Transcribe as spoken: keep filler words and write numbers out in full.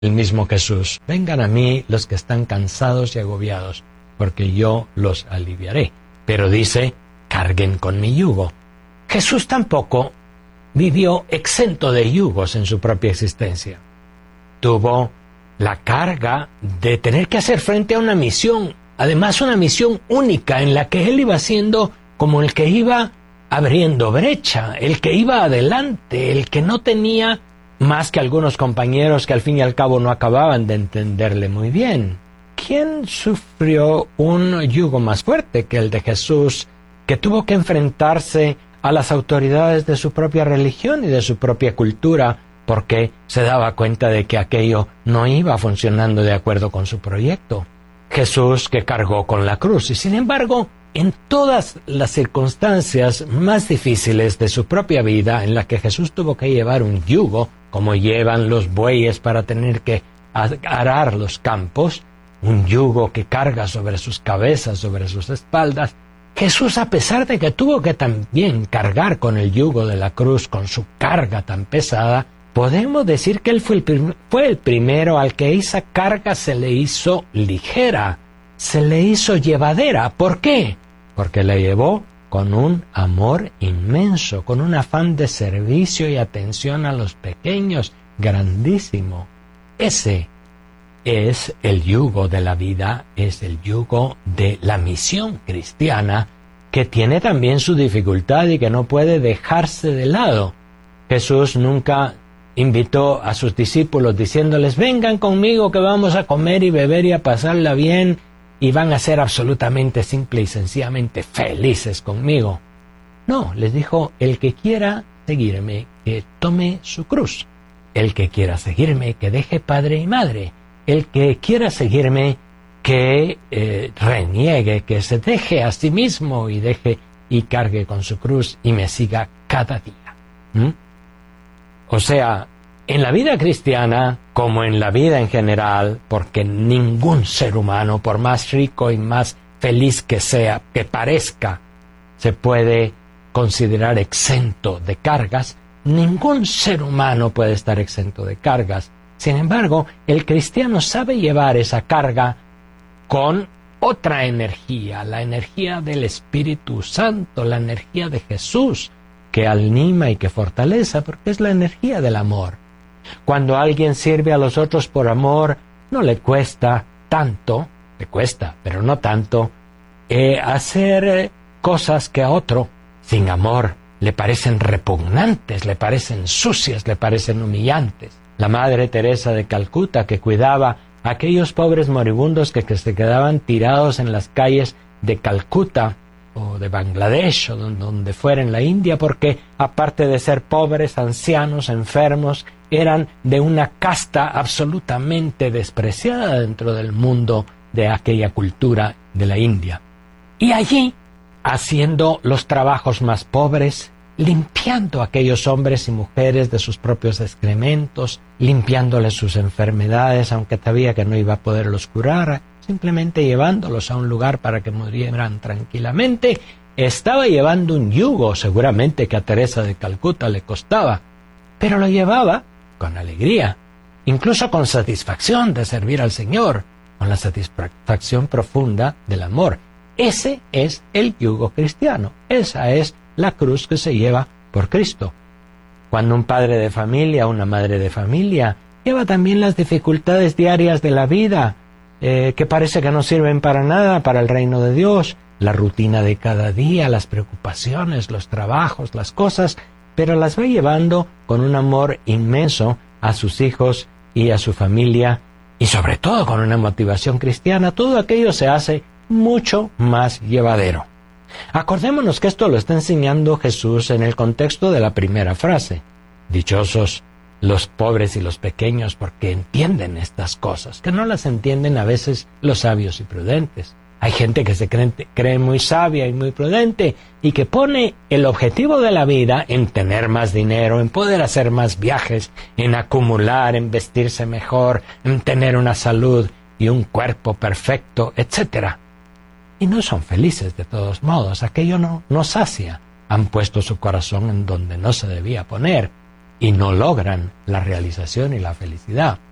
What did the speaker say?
el mismo Jesús: vengan a mí los que están cansados y agobiados, porque yo los aliviaré. Pero dice: carguen con mi yugo. Jesús tampoco vivió exento de yugos en su propia existencia. Tuvo la carga de tener que hacer frente a una misión, además una misión única en la que él iba siendo como el que iba abriendo brecha, el que iba adelante, el que no tenía más que algunos compañeros que al fin y al cabo no acababan de entenderle muy bien. ¿Quién sufrió un yugo más fuerte que el de Jesús, que tuvo que enfrentarse a las autoridades de su propia religión y de su propia cultura, porque se daba cuenta de que aquello no iba funcionando de acuerdo con su proyecto? Jesús, que cargó con la cruz, y sin embargo, en todas las circunstancias más difíciles de su propia vida, en la que Jesús tuvo que llevar un yugo, como llevan los bueyes para tener que arar los campos, un yugo que carga sobre sus cabezas, sobre sus espaldas, Jesús, a pesar de que tuvo que también cargar con el yugo de la cruz, con su carga tan pesada, podemos decir que él fue el, prim- fue el primero al que esa carga se le hizo ligera, se le hizo llevadera. ¿Por qué? Porque la llevó con un amor inmenso, con un afán de servicio y atención a los pequeños grandísimo. Ese es el yugo de la vida, es el yugo de la misión cristiana, que tiene también su dificultad y que no puede dejarse de lado. Jesús nunca invitó a sus discípulos diciéndoles: vengan conmigo que vamos a comer y beber y a pasarla bien y van a ser absolutamente simple y sencillamente felices conmigo. No, les dijo: el que quiera seguirme, que tome su cruz. El que quiera seguirme, que deje padre y madre. El que quiera seguirme, que eh, reniegue, que se deje a sí mismo y deje y cargue con su cruz y me siga cada día. ¿Mm? O sea, en la vida cristiana, como en la vida en general, porque ningún ser humano, por más rico y más feliz que sea, que parezca, se puede considerar exento de cargas, ningún ser humano puede estar exento de cargas. Sin embargo, el cristiano sabe llevar esa carga con otra energía, la energía del Espíritu Santo, la energía de Jesús, que anima y que fortalece, porque es la energía del amor. Cuando alguien sirve a los otros por amor, no le cuesta tanto, le cuesta, pero no tanto, eh, hacer eh, cosas que a otro, sin amor, le parecen repugnantes, le parecen sucias, le parecen humillantes. La Madre Teresa de Calcuta, que cuidaba a aquellos pobres moribundos que, que se quedaban tirados en las calles de Calcuta o de Bangladesh o donde, donde fuera en la India, porque aparte de ser pobres, ancianos, enfermos, eran de una casta absolutamente despreciada dentro del mundo de aquella cultura de la India. Y allí, haciendo los trabajos más pobres, limpiando a aquellos hombres y mujeres de sus propios excrementos, limpiándoles sus enfermedades, aunque sabía que no iba a poderlos curar, simplemente llevándolos a un lugar para que murieran tranquilamente, estaba llevando un yugo, seguramente que a Teresa de Calcuta le costaba, pero lo llevaba con alegría, incluso con satisfacción de servir al Señor, con la satisfacción profunda del amor. Ese es el yugo cristiano, esa es la cruz que se lleva por Cristo. Cuando un padre de familia, una madre de familia, lleva también las dificultades diarias de la vida, eh, que parece que no sirven para nada para el reino de Dios, la rutina de cada día, las preocupaciones, los trabajos, las cosas, pero las va llevando con un amor inmenso a sus hijos y a su familia, y sobre todo con una motivación cristiana, todo aquello se hace mucho más llevadero. Acordémonos que esto lo está enseñando Jesús en el contexto de la primera frase. Dichosos los pobres y los pequeños porque entienden estas cosas, que no las entienden a veces los sabios y prudentes. Hay gente que se cree, cree muy sabia y muy prudente y que pone el objetivo de la vida en tener más dinero, en poder hacer más viajes, en acumular, en vestirse mejor, en tener una salud y un cuerpo perfecto, etcétera. Y no son felices de todos modos, aquello no, no sacia. Han puesto su corazón en donde no se debía poner y no logran la realización y la felicidad.